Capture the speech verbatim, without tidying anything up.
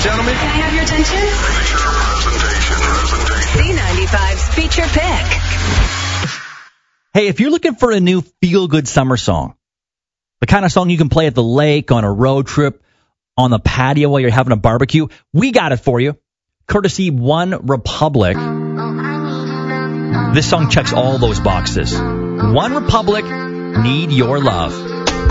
gentlemen. Can I have your attention? Feature presentation, presentation. Z ninety-five's Feature Pick. Hey, if you're looking for a new feel-good summer song, the kind of song you can play at the lake, on a road trip, on the patio while you're having a barbecue, we got it for you. Courtesy One Republic. This song checks all those boxes. One Republic, Need Your Love.